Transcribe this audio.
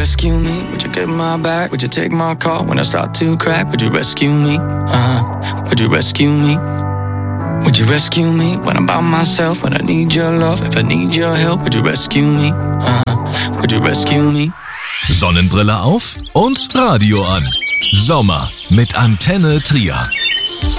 rescue me? Would you get my back? Would you take my call when I start to crack? Would you rescue me? Would you rescue me? Would you rescue me when I'm by myself? When I need your love, if I need your help, would you rescue me? Would you rescue me? Sonnenbrille auf und Radio an. Sommer mit Antenne Trier.